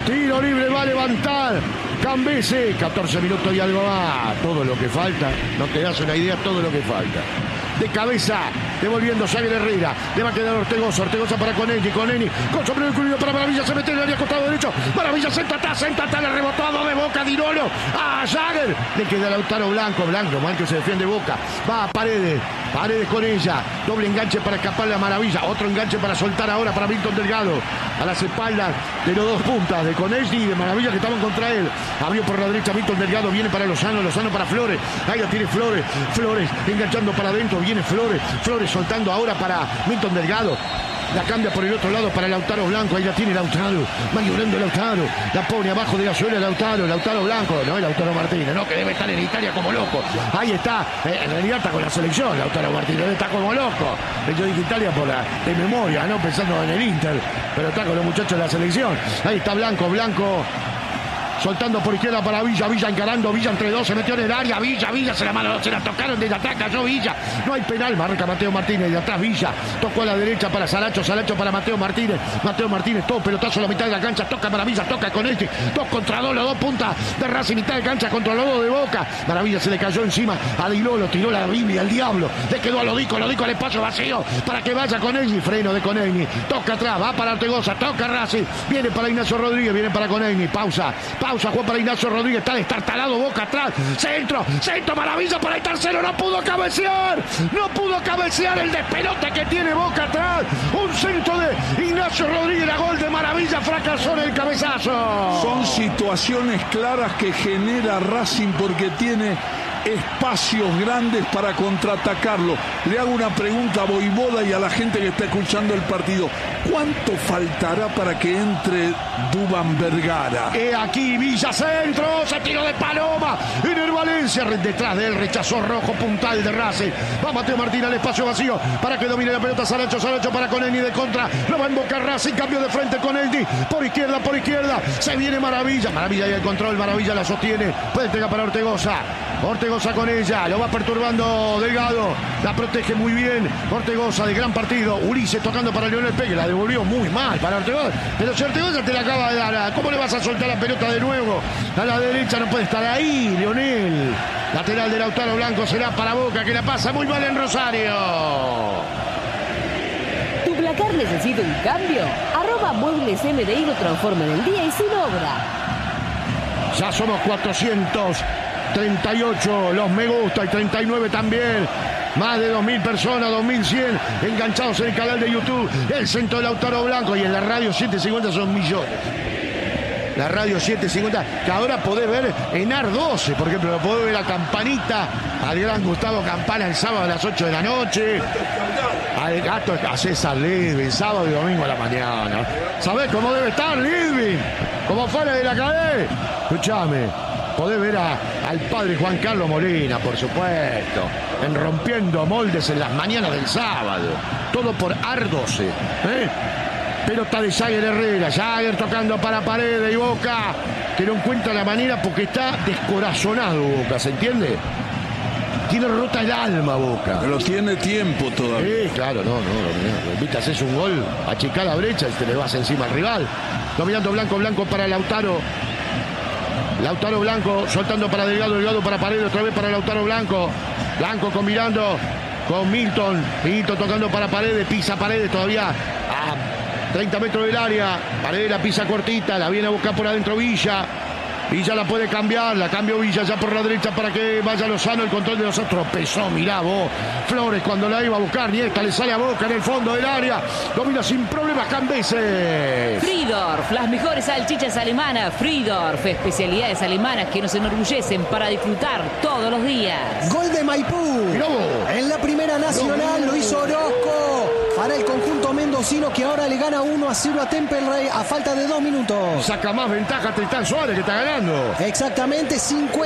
Tiro libre, va a levantar Cambese. 14 minutos y algo más. Todo lo que falta. No te das una idea todo lo que falta. De cabeza, devolviendo Jagger Herrera. Le va a quedar Ortegoza para Coneni. Con sombrero incluido para Maravilla. Se mete en el área costado derecho. Maravilla, senta atrás, le rebotó de Boca, Dinolo. A Jagger. Le queda Lautaro Blanco, mal que se defiende Boca. Va a Paredes con ella. Doble enganche para escaparle a Maravilla. Otro enganche para soltar ahora para Milton Delgado. A las espaldas de los dos puntas, de Conelli y de Maravilla que estaban contra él. Abrió por la derecha Milton Delgado. Viene para Lozano para Flores. Ahí la tiene Flores enganchando para adentro. Viene Flores soltando ahora para Milton Delgado. La cambia por el otro lado para Lautaro Blanco. Ahí la tiene Lautaro. Maniobrando Lautaro. La pone abajo de la suela Lautaro Blanco. No es Lautaro Martínez, no, que debe estar en Italia como loco. Ahí está. En realidad está con la selección Lautaro Martínez. Está como loco. Yo dije Italia por de memoria, no pensando en el Inter. Pero está con los muchachos de la selección. Ahí está Blanco. Soltando por izquierda para Villa encarando, Villa entre dos, se metió en el área, Villa, se la tocaron desde atrás, cayó Villa, no hay penal, marca Mateo Martínez, de atrás Villa, tocó a la derecha para Saracho para Mateo Martínez, todo pelotazo a la mitad de la cancha, toca Maravilla, toca con este, 2 contra 2, los dos puntas de Racing, mitad de cancha contra los dos de Boca, Maravilla se le cayó encima a Dinolo, tiró la Biblia al diablo, le quedó a Lodico al espacio vacío, para que vaya Conegni, freno de Conegni, toca atrás, va para Ortegoza, toca Racing, viene para Ignacio Rodríguez, viene para Conegni, pausa, Juan para Ignacio Rodríguez, está destartalado, Boca atrás, centro, Maravilla para el tercero, no pudo cabecear el despelote que tiene Boca atrás, un centro de Ignacio Rodríguez, a gol de Maravilla, fracasó en el cabezazo. Son situaciones claras que genera Racing porque tiene espacios grandes para contraatacarlo. Le hago una pregunta a Voivoda y a la gente que está escuchando el partido. ¿Cuánto faltará para que entre Duván Vergara? Aquí Villa centro, se tiró de Paloma en el Valencia, detrás de él rechazó Rojo, puntal de Racing. Va Mateo Martín al espacio vacío para que domine la pelota Saracho para Conelli de contra, lo va a invocar Racing, cambio de frente Conelli, por izquierda, se viene Maravilla y el control, Maravilla la sostiene, puede entregar para Ortegoza con ella, lo va perturbando Delgado, la protege muy bien Ortegoza, de gran partido, Ulises tocando para Leonel Pegue, la devolvió muy mal para Ortegoza, pero si Ortegoza te la acaba de dar, ¿cómo le vas a soltar la pelota de nuevo? A la derecha no puede estar ahí, Leonel. Lateral de Lautaro Blanco será para Boca, que la pasa muy mal en Rosario. ¿Tu placar necesita un cambio? @Muebles MDI lo transforma en el día y sin obra. Ya somos 438 los me gusta y 39 también. Más de 2.000 personas, 2.100 enganchados en el canal de YouTube. El centro de Lautaro Blanco y en la radio 750 son millones. La radio 750, que ahora podés ver en AR 12, por ejemplo, lo podés ver a Campanita, al gran Gustavo Campana el sábado a las 8 de la noche, al gato, a César Lidvin, sábado y domingo a la mañana. ¿Sabés cómo debe estar Lidvin? Como fuera de la cadena. Escuchame, podés ver al padre Juan Carlos Molina, por supuesto, en Rompiendo Moldes en las mañanas del sábado. Todo por AR 12, Pelota de Jagger Herrera, Jagger tocando para Paredes y Boca, que no encuentra la manera porque está descorazonado Boca, ¿se entiende? Tiene rota el alma Boca. Pero tiene tiempo todavía. Claro, no, viste, haces un gol, achicá la brecha y te le vas encima al rival. Dominando Blanco para Lautaro Blanco, soltando para Delgado para Paredes, otra vez para Lautaro Blanco combinando con Milton tocando para Paredes, pisa Paredes todavía a 30 metros del área, Paredes la pisa cortita, la viene a buscar por adentro Villa la puede cambiar, la cambió Villa ya por la derecha para que vaya Lozano, el control de Lozano, tropezó, mirá vos, Flores cuando la iba a buscar, Nieta le sale a Boca en el fondo del área, domina sin problemas Cambese. Friedorf, las mejores salchichas alemanas, Friedorf, especialidades alemanas que nos enorgullecen para disfrutar todos los días. Gol de Maipú, en la Primera Nacional lo hizo Orozco, para el conjunto mendocino que ahora le gana 1-0 a Temperley a falta de 2 minutos. Saca más ventaja Tristán Suárez que está ganando. Exactamente,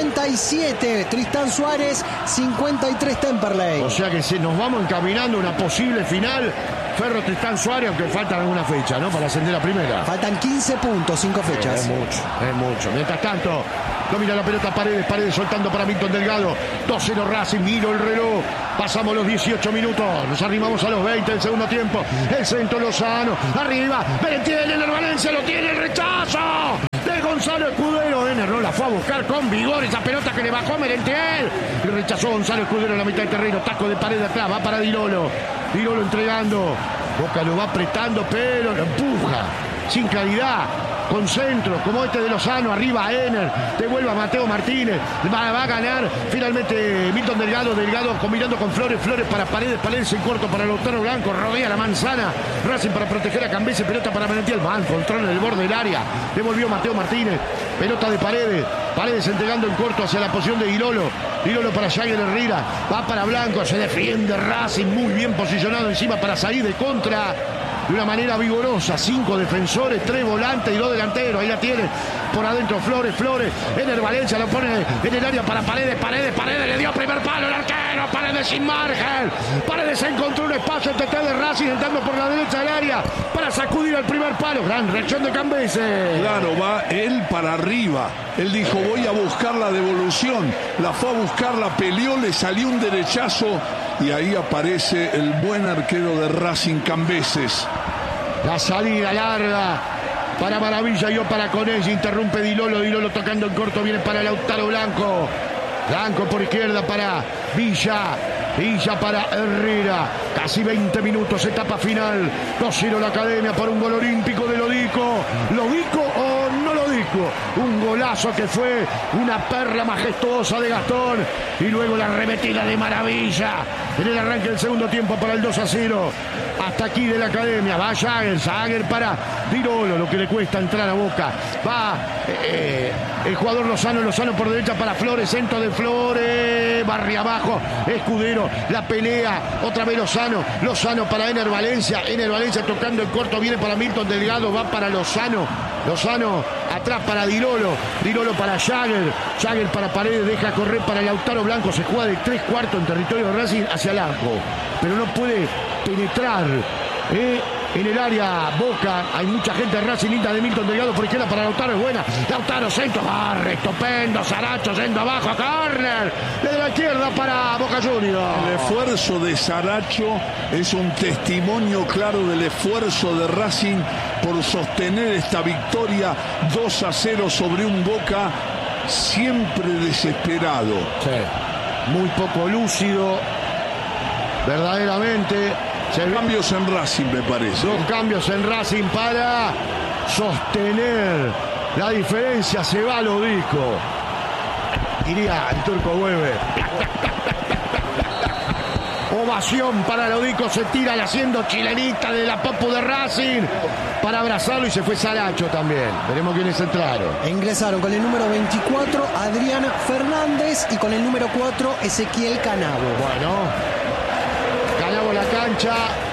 57 Tristán Suárez, 53 Temperley. O sea que nos vamos encaminando a una posible final. Ferro Tristán Suárez, aunque faltan alguna fecha, ¿no? Para ascender a primera. Faltan 15 puntos, 5 fechas. Es mucho. Mientras tanto, domina la pelota Paredes soltando para Milton Delgado. 2-0 Racing, miro el reloj. Pasamos los 18 minutos. Nos arrimamos a los 20 del segundo tiempo. El centro Lozano. Arriba. Merentiel en el Valencia. Lo tiene el rechazo. fue a buscar con vigor esa pelota que le bajó a Merentiel. Le rechazó Gonzalo Escudero en la mitad del terreno. Taco de pared de atrás, va para Dilolo. Dilolo entregando. Boca lo va apretando, pero lo empuja. Sin claridad. Con centros, como este de Lozano, arriba Ener, devuelve a Mateo Martínez, va a ganar finalmente Milton Delgado combinando con Flores para Paredes en corto para Lautaro Blanco, rodea la manzana, Racing para proteger a Cambese, pelota para Merentiel, va, control en el borde del área, devolvió Mateo Martínez, pelota de Paredes entregando en corto hacia la posición de Dilolo para Jagger Herrera, va para Blanco, se defiende Racing, muy bien posicionado encima para salir de contra. De una manera vigorosa, 5 defensores, 3 volantes y 2 delanteros. Ahí la tiene por adentro Flores. Ener Valencia lo pone en el área para Paredes. Le dio primer palo el arquero. Paredes sin margen. Paredes encontró un espacio entre de Racing entrando por la derecha del área para sacudir el primer palo. Gran reacción de Cambese. Claro, va él para arriba. Él dijo, voy a buscar la devolución. La fue a buscar, la peleó, le salió un derechazo. Y ahí aparece el buen arquero de Racing, Cambeses. La salida larga para Maravilla y para Conelli. Interrumpe Dilolo tocando en corto. Viene para Lautaro Blanco. Blanco por izquierda para Villa para Herrera. Casi 20 minutos, etapa final. 2-0 la Academia por un gol olímpico de Lodico. ¿Lodico o no Lodico? Un golazo que fue una perla majestuosa de Gastón. Y luego la arremetida de Maravilla en el arranque del segundo tiempo para el 2-0. Hasta aquí de la Academia. Va Jagger para Dilolo, lo que le cuesta entrar a Boca. Va el jugador Lozano por derecha para Flores, centro de Flores, barria abajo, Escudero, la pelea, otra vez Lozano para Ener Valencia tocando en corto, viene para Milton Delgado, va para Lozano atrás para Dilolo para Jagger para Paredes, deja correr para Lautaro Blanco, se juega de 3/4 en territorio de Racing hacia el arco, pero no puede penetrar en el área Boca. Hay mucha gente de Racing, linda de Milton Delgado por izquierda para Lautaro, es buena. Lautaro centro, barre, estupendo, Saracho yendo abajo, córner desde la izquierda para Boca Juniors. El esfuerzo de Saracho es un testimonio claro del esfuerzo de Racing por sostener esta victoria 2-0 sobre un Boca siempre desesperado. Sí, muy poco lúcido, verdaderamente. Cambios en Racing, me parece. 2 cambios en Racing para sostener la diferencia. Se va Lodico. Iría el Turco Weber. Ovación para Lodico. Se tira el haciendo chilenita de la Popu de Racing para abrazarlo, y se fue Saracho también. Veremos quiénes entraron. Ingresaron con el número 24 Adrián Fernández y con el número 4 Ezequiel Canavo. Bueno, Canavo la cancha.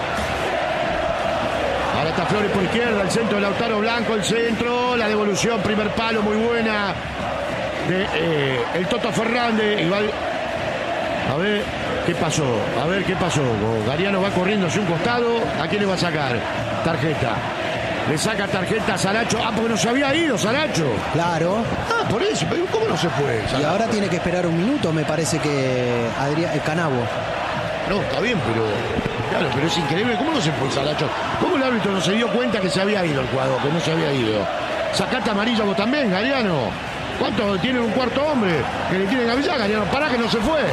Ahora está Flores por izquierda, el centro de Lautaro Blanco, el centro, la devolución, primer palo, muy buena de el Toto Fernández. Y va, a ver qué pasó. Gariano va corriendo hacia un costado. ¿A quién le va a sacar? Tarjeta. Le saca tarjeta a Saracho. Porque no se había ido Saracho. Claro. Por eso. Pero ¿cómo no se fue? Y ahora tiene que esperar un minuto, me parece que Canavo. No, está bien, pero es increíble. ¿Cómo no se fue Saracho? ¿Cómo el árbitro no se dio cuenta que se había ido el jugador? Que no se había ido. Sacate amarilla vos también, Gariano. ¿Cuánto tienen un cuarto hombre que le tienen que avisar, Gariano? Pará que no se fue.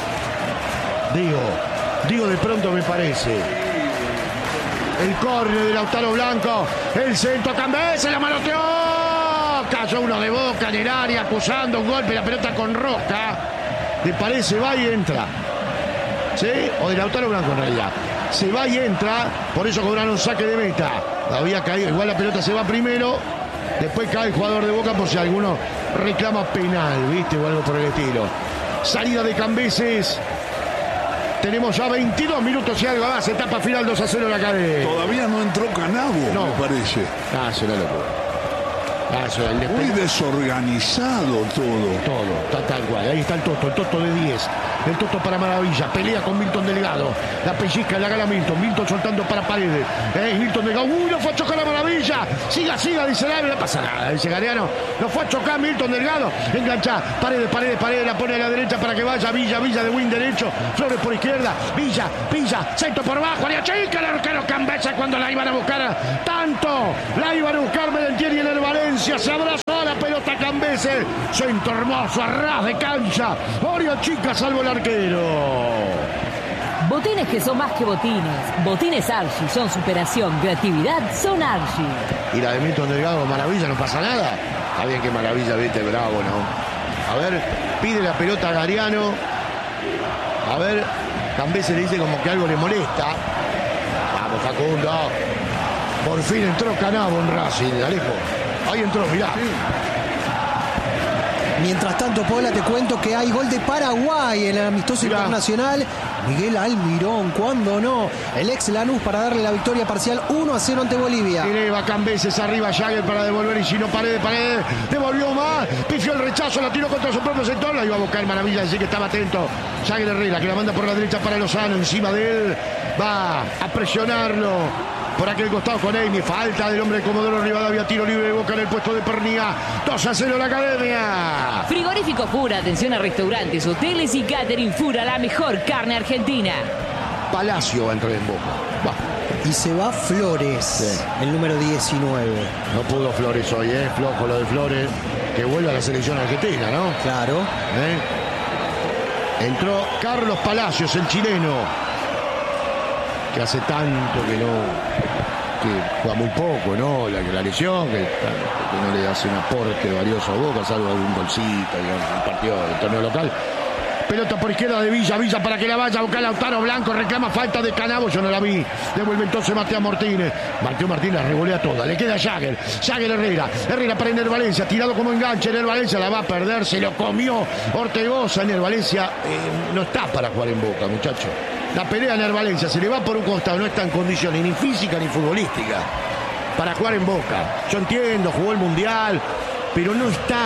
Digo de pronto me parece. El córner de Lautaro Blanco. El centro también se la manoteó. Cayó uno de Boca en el área acusando un golpe. La pelota con Roca. Le parece, va y entra. ¿Sí? O de Lautaro Blanco en realidad. Se va y entra. Por eso cobraron saque de meta. Había caído. Igual la pelota se va primero. Después cae el jugador de Boca por si alguno reclama penal, ¿viste? O algo por el estilo. Salida de Cambeses. Tenemos ya 22 minutos y algo más. Etapa final 2-0 en la Academia. Todavía no entró Canavo, no, me parece. Será locura. Muy desorganizado todo. Está tal cual. Ahí está el Toto de 10. El Toto para Maravilla. Pelea con Milton Delgado. La pellizca, la gana Milton. Milton soltando para Paredes. Milton Delgado. Lo fue a chocar a Maravilla. Siga, dice el árbitro. No pasa nada, dice Gariano. Lo fue a chocar Milton Delgado. Engancha. Paredes. La pone a la derecha para que vaya Villa de wing derecho. Flores por izquierda. Villa. Centro por abajo. Área chica. El arquero Cambesa cuando la iban a buscar. La iban a buscar Merentiel y el Valencia. Se abrazó la pelota Cambesa. Cambese. Centro hermoso, a ras de cancha. Orio chica, salvo el arquero. Botines que son más que botines. Botines Archie son superación, creatividad, son Archie. Y la de Milton Delgado, Maravilla, no pasa nada. Está bien que Maravilla, viste, bravo, ¿no? A ver, pide la pelota a Gariano. A ver, Cambese le dice como que algo le molesta. Vamos, Facundo. Por fin entró Canavo en Racing, Alejo. Ahí entró, mirá. Mientras tanto, Paula, te cuento que hay gol de Paraguay en el amistoso internacional. Miguel Almirón, ¿cuándo no? El ex Lanús para darle la victoria parcial 1-0 ante Bolivia. Eleva Cambeses, arriba Jagger para devolver y si no, Paredes. Devolvió más, pifió el rechazo, la tiró contra su propio sector. La iba a buscar Maravilla, así que estaba atento. Jagger Herrera, que la manda por la derecha para Lozano, encima de él. Va a presionarlo. Por aquel costado con Amy, falta del hombre de Comodoro Rivadavia, tiro libre de Boca en el puesto de Pernía, 2-0 la Academia. Frigorífico Fura, atención a restaurantes, hoteles y catering. Fura, la mejor carne argentina. Palacio va a entrar en Boca. Va. Y se va Flores, sí. El número 19. No pudo Flores hoy, flojo lo de Flores, que vuelve a la selección argentina, ¿no? Claro. Entró Carlos Palacios, el chileno, que hace tanto que juega muy poco, ¿no? La lesión, que no le hace un aporte valioso a Boca, salvo algún golcito, digamos, un partido del torneo local. Pelota por izquierda de Villa para que la vaya a buscar Lautaro Blanco, reclama falta de Canavo, yo no la vi. Devuelve entonces Mateo Martínez. Mateo Martínez la revolea toda, le queda Jagger Herrera para Ener Valencia, tirado como enganche. Ener Valencia la va a perder, se lo comió Ortegoza. Ener Valencia no está para jugar en Boca, muchacho. La pelea en el Valencia, se le va por un costado, no está en condiciones ni física ni futbolística para jugar en Boca. Yo entiendo, jugó el Mundial, pero no está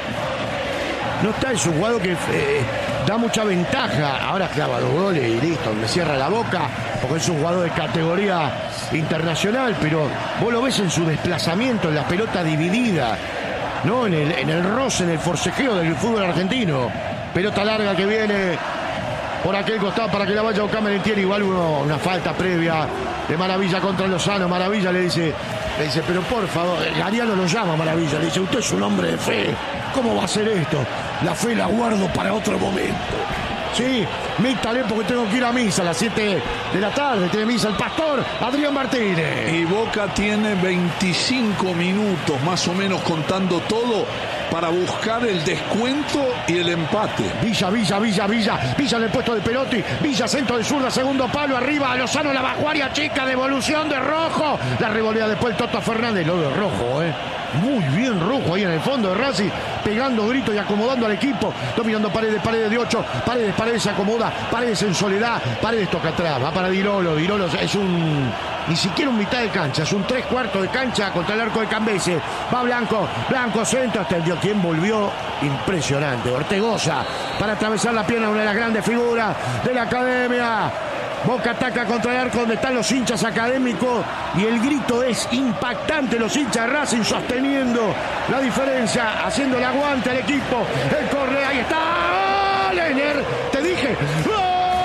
es un jugador que da mucha ventaja. Ahora clava 2 goles y listo, le cierra la boca, porque es un jugador de categoría internacional, pero vos lo ves en su desplazamiento, en la pelota dividida, ¿no? En el roce, en el forcejeo del fútbol argentino. Pelota larga que viene por aquel costado para que la vaya a buscar Merentiel. Igual una falta previa de Maravilla contra Lozano. Maravilla le dice, pero por favor, Gariano lo llama Maravilla, le dice, usted es un hombre de fe, ¿cómo va a ser esto? La fe la guardo para otro momento. Sí, mítale porque tengo que ir a misa a las 7 de la tarde, tiene misa el pastor Adrián Martínez. Y Boca tiene 25 minutos más o menos, contando todo, para buscar el descuento y el empate. Villa en el puesto de Perotti. Villa, centro de zurda, segundo palo, arriba a Lozano, la vajuaria chica, devolución de Rojo. La revolea después el Toto Fernández, lo de Rojo, muy bien Rojo ahí en el fondo de Racing, pegando gritos y acomodando al equipo, dominando Paredes de 8, Paredes se acomoda, Paredes en soledad, Paredes toca atrás, va para Dilolo es ni siquiera un mitad de cancha, es un 3/4 de cancha contra el arco de Cambese. Va Blanco centro, hasta el dio quien volvió, impresionante, Ortegoza para atravesar la pierna, una de las grandes figuras de la Academia. Boca ataca contra el arco donde están los hinchas académicos y el grito es impactante, los hinchas de Racing sosteniendo la diferencia, haciendo el aguante al equipo. El córner, ahí está, Lener, te dije, ¡gol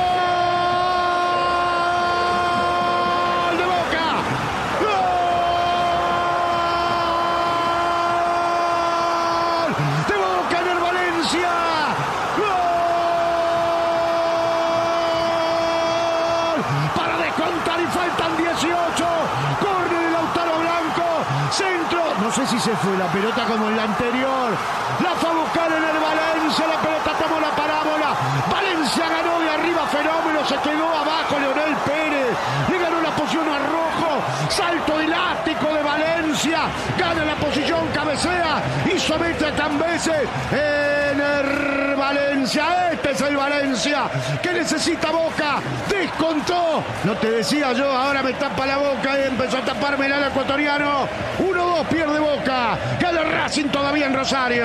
de Boca! ¡Gol de Boca en el Valencia! Para descontar y faltan 18. Córner de Lautaro Blanco. Centro. No sé si se fue la pelota como en la anterior. La fue a buscar en el Valencia. La pelota tomó la parábola. Valencia ganó de arriba. Fenómeno. Se quedó abajo Leonel Pérez. Le ganó la posición a Rojo. Salto elástico de Valencia. Gana la posición. Cabecea. Y somete a Cambese. En el Valencia. Este es el Valencia que necesita Boca. Descontó. No te decía yo, ahora me tapa la boca y empezó a taparme el ecuatoriano. 1-2 pierde Boca. Gana Racing todavía en Rosario.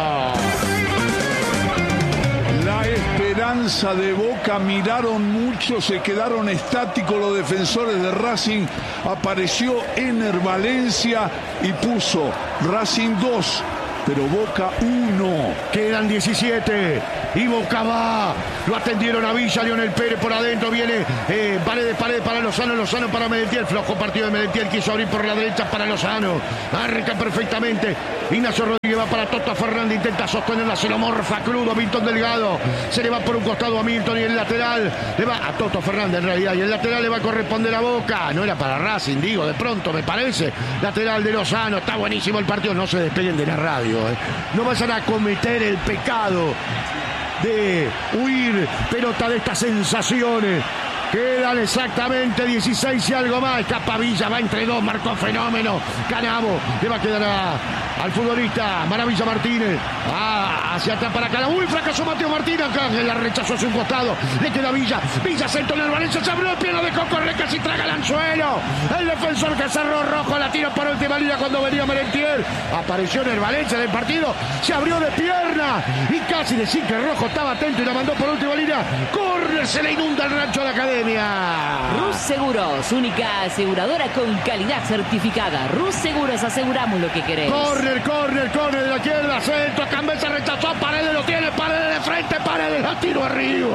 La esperanza de Boca, miraron mucho, se quedaron estáticos los defensores de Racing. Apareció Ener Valencia y puso Racing 2, pero Boca 1. Quedan 17 y Boca va. Lo atendieron a Villa, Lionel Pérez por adentro. Viene Paredes para Lozano para Merentiel. Flojo partido de Merentiel, quiso abrir por la derecha para Lozano. Arranca perfectamente. Ignacio Rodríguez va para Toto Fernández, intenta sostenerla, se lo morfa crudo Milton Delgado. Se le va por un costado a Milton y el lateral le va a Toto Fernández en realidad. Y el lateral le va a corresponder a Boca. No era para Racing, digo, de pronto me parece. Lateral de Lozano, está buenísimo el partido. No se despeguen de la radio. No vayan a cometer el pecado de huir pelota de estas sensaciones. Quedan exactamente 16 y algo más. Escapa Villa, va entre dos, marcó fenómeno. Canavo le va a quedar al futbolista Maravilla Martínez. Hacia atrás para Canavo. Uy, fracasó Mateo Martínez. La rechazó hacia un costado. Le queda Villa. Villa sentó en el Valencia. Se abrió el pie, lo dejó correr, casi traga el anzuelo. El defensor que cerró rojo la tira por última línea cuando venía Merentiel. Apareció en el Valencia del partido. Se abrió de pierna. Y casi decir que Rojo estaba atento y la mandó por última línea. Córner, se le inunda el rancho a la academia. Rus Seguros, única aseguradora con calidad certificada. Rus Seguros, aseguramos lo que querés. Córner de la izquierda, centro, Cambesa rechazó, Paredes lo tiene, Paredes de frente, Paredes la tiró arriba.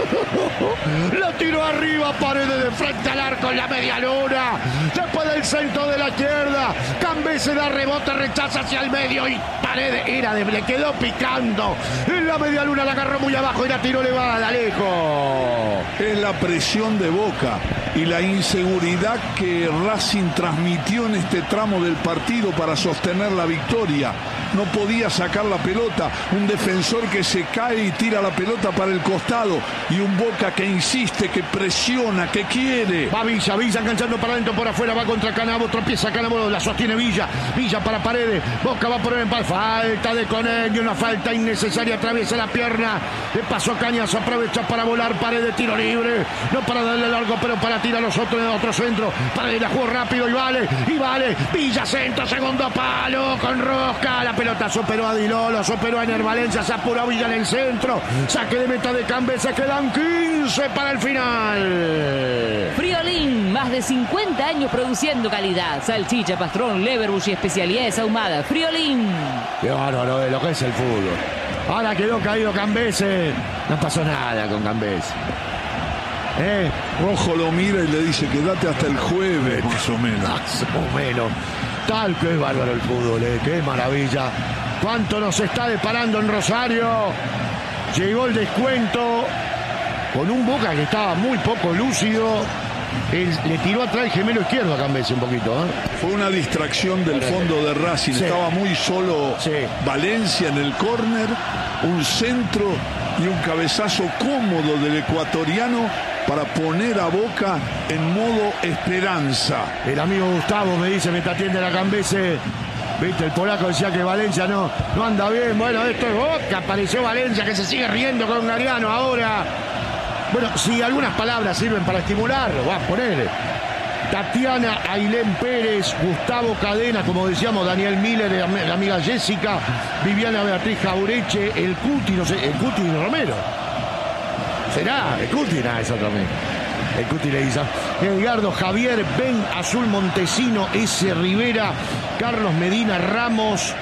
La tiró arriba, Paredes de frente al arco en la media luna. Después del centro de la izquierda, Cambesa da rebote, rechaza hacia el medio y Paredes le quedó picando. En la media luna la agarró muy abajo y la tiró elevada, lejos. Es la presión de Boca y la inseguridad que Racing transmitió en este tramo del partido para sostener la victoria. No podía sacar la pelota, un defensor que se cae y tira la pelota para el costado y un Boca que insiste, que presiona, que quiere. Va Villa enganchando para adentro, por afuera, va contra Canavo, tropieza Canavo, la sostiene Villa para Paredes, Boca va por el empate, falta de Conegno, una falta innecesaria, atraviesa la pierna, le pasó Cañas, aprovecha para volar, Paredes, tiro libre, no para darle largo, pero para tirar los otros de otro centro, Paredes la jugó rápido y vale, Villa centro, segundo palo, con rosca, la pelota superó a Dilolo, superó a Ener Valencia, se apuró Villa en el centro, saque de meta de Cambesa, quedan 15 para el final. Friolín, más de 50 años produciendo calidad, salchicha, pastrón, leverbush y especialidades ahumadas. Friolín. Qué bárbaro lo que es el fútbol. Ahora quedó caído Cambesa, no pasó nada con Cambesa. Rojo lo mira y le dice, quédate hasta el jueves, más o menos. Más o menos. Tal que es bárbaro el fútbol, qué maravilla. Cuánto nos está deparando en Rosario. Llegó el descuento con un Boca que estaba muy poco lúcido. Le tiró atrás el gemelo izquierdo a Cambesa un poquito. Fue una distracción del fondo de Racing. Sí. Estaba muy solo Valencia en el córner, un centro y un cabezazo cómodo del ecuatoriano para poner a Boca en modo esperanza. El amigo Gustavo me dice, me atiende la Cambesa. Viste, el polaco decía que Valencia no anda bien. Bueno, esto es Boca. Apareció Valencia que se sigue riendo con Gariano ahora. Bueno, si algunas palabras sirven para estimularlo, va a poner Tatiana Ailén Pérez, Gustavo Cadena, como decíamos, Daniel Miller, la amiga Jessica, Viviana Beatriz Jaureche, el Cuti Romero. ¿Será? El Cuti, nada, es otro amigo. El Cuti le dice Edgardo Javier, Ben Azul Montesino, S. Rivera, Carlos Medina Ramos,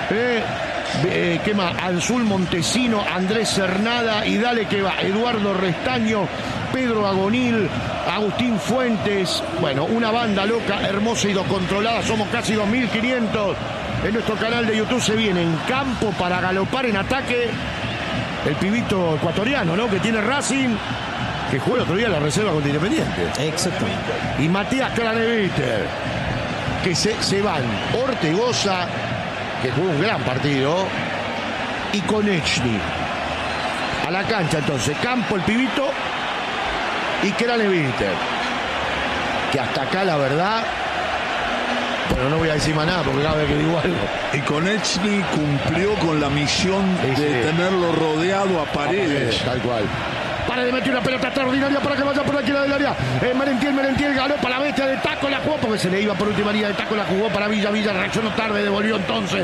¿qué más? Azul Montesino, Andrés Cernada y dale que va, Eduardo Restaño, Pedro Agonil, Agustín Fuentes. Bueno, una banda loca, hermosa y descontrolada. Somos casi 2.500 en nuestro canal de YouTube. Se viene en campo para galopar en ataque el pibito ecuatoriano, ¿no? Que tiene Racing, que jugó el otro día en la reserva contra Independiente. Exactamente. Y Matías Craneviter, que se van Ortegoza, que jugó un gran partido, y Konechny a la cancha. Entonces Campo, el pibito, y Craneviter, que hasta acá la verdad, bueno, no voy a decir más nada porque cada vez que digo algo. Y Konechny cumplió con la misión de tenerlo rodeado a Paredes. Tal cual. Paredes metió una pelota extraordinaria para que vaya por la esquina del área. Merentiel galopa la bestia de taco, la jugó porque se le iba por última línea de taco, la jugó para Villa, reaccionó tarde, devolvió entonces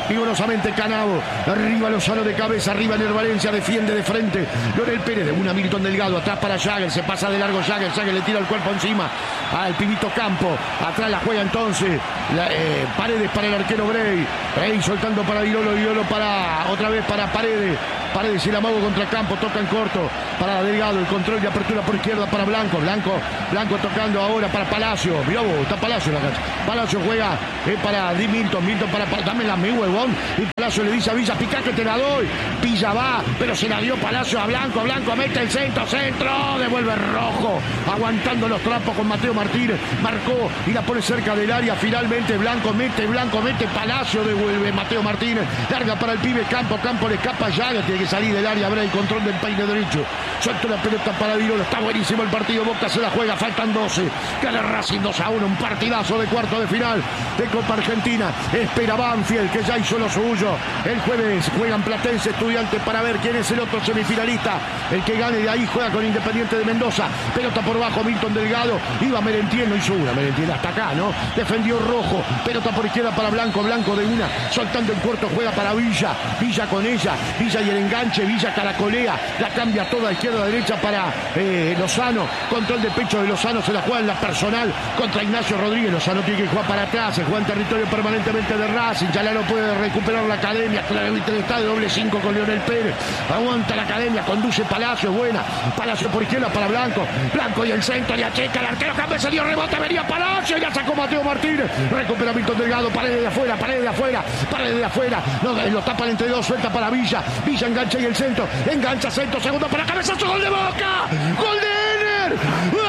vigorosamente Canavo, arriba Lozano de cabeza, arriba Ener Valencia, defiende de frente Leonel Pérez, de una Milton Delgado, atrás para Jagger, se pasa de largo Jagger le tira el cuerpo encima al pibito Campo, atrás la juega entonces Paredes para el arquero Bray soltando para Virolo para otra vez para Paredes y el amago contra Campo, toca en corto para Delgado, el control de apertura por izquierda para Blanco tocando ahora para Palacio, mirá vos, está Palacio en la cancha, Palacio juega para Di Milton para dámela mi huevón, y Palacio le dice a Villa, picá que te la doy, Villa va, pero se la dio Palacio a Blanco mete el centro, devuelve Rojo, aguantando los trapos con Mateo Martínez, marcó y la pone cerca del área, finalmente Blanco mete, Palacio devuelve Mateo Martínez, larga para el pibe Campo le escapa Jagger, tiene que salir del área, Bray, control del peine derecho, suelta la pelota para Virolo, está buenísimo el partido, Boca se la juega, faltan 12, gana Racing 2-1, un partidazo de cuarto de final de Copa Argentina, espera Banfield que ya hizo lo suyo, el jueves juegan Platense Estudiantes para ver quién es el otro semifinalista, el que gane de ahí juega con Independiente de Mendoza, pelota por bajo Milton Delgado, iba Merentiel, no hizo una Merentiel hasta acá, ¿no? Defendió Rojo, pelota por izquierda para Blanco de una, soltando en corto, juega para Villa con ella, Villa y el enganche, Villa caracolea, la cambia toda izquierda a derecha para Lozano, control de pecho de Lozano, se la juega en la personal contra Ignacio Rodríguez, Lozano tiene que jugar para atrás, se juega en territorio permanentemente de Racing, ya no puede recuperar la academia, claramente está de doble 5 con Leonel Pérez, aguanta la academia, conduce Palacio, buena, Palacio por izquierda para Blanco y el centro, y acheca el arquero, cabeza dio rebote, venía Palacio, ya sacó Mateo Martínez, recupera Milton Delgado, pared de afuera, no, lo tapan entre dos, suelta para Villa engancha y el centro, segundo para cabezazo, gol de Boca, gol de Ener, ¡gol!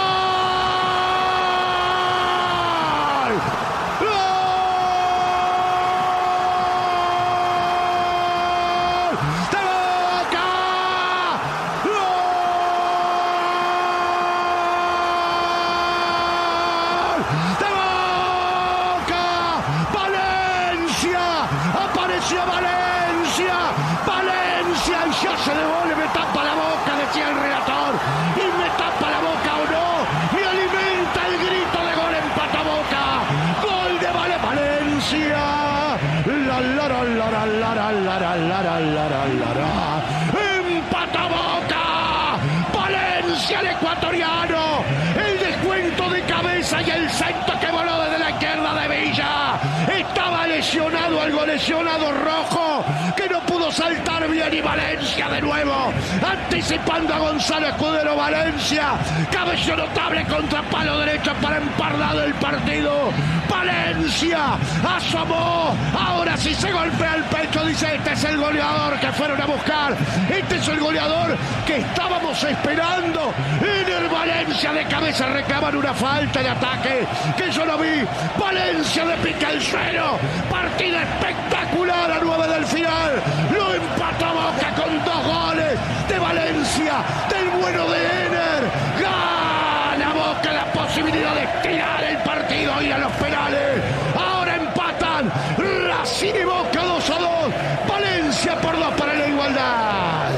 Valencia y ya se devuelve, me tapa la boca, decía el relator, y me tapa la boca o no, me alimenta el grito de gol, empata Boca, gol de Valencia, empata Boca, Valencia el ecuatoriano, el descuento de cabeza y el centro que voló desde la izquierda de Villa, estaba lesionado, algo lesionado Rojo, que no pudo saltar bien, y Valencia de nuevo, anticipando a Gonzalo Escudero, Valencia, cabello notable contra palo derecho para empardar el partido, Valencia asomó, ahora sí se golpea el pecho, dice, este es el goleador que fueron a buscar, este es el goleador que estábamos esperando, Ener Valencia de cabeza, reclaman una falta de ataque, que yo no vi, Valencia de pica al suelo, partido espectacular a 9 del final, lo empata Boca con 2 goles de Valencia, del bueno de Ener, gana Boca la posibilidad de estirar el partido y a los penales, ahora empatan Racing y Boca 2-2, Valencia por 2 para la igualdad.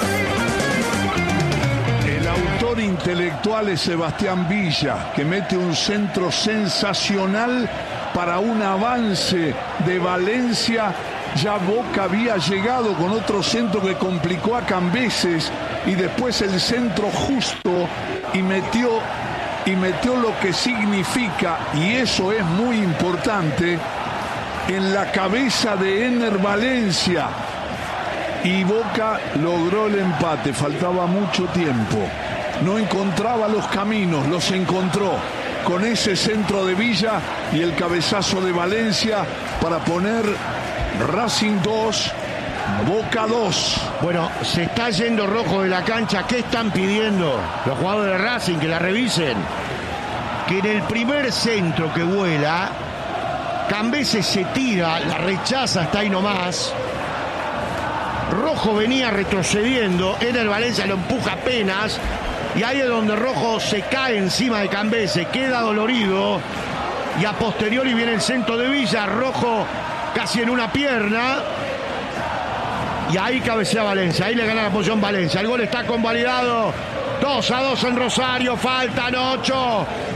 El autor intelectual es Sebastián Villa, que mete un centro sensacional para un avance de Valencia. Ya Boca había llegado con otro centro que complicó a Cambeses, y después el centro justo y metió lo que significa, y eso es muy importante, en la cabeza de Ener Valencia, y Boca logró el empate. Faltaba mucho tiempo, no encontraba los caminos, los encontró con ese centro de Villa y el cabezazo de Valencia para poner Racing 2, Boca 2. Bueno, se está yendo Rojo de la cancha. ¿Qué están pidiendo los jugadores de Racing? Que la revisen. Que en el primer centro que vuela, Cambeses se tira, la rechaza, está ahí nomás. Rojo venía retrocediendo, Ener Valencia lo empuja apenas, y ahí es donde Rojo se cae encima de Cambeses, queda dolorido, y a posteriori viene el centro de Villa, Rojo casi en una pierna, y ahí cabecea Valencia, ahí le gana la posición Valencia, el gol está convalidado, 2-2 en Rosario, faltan 8,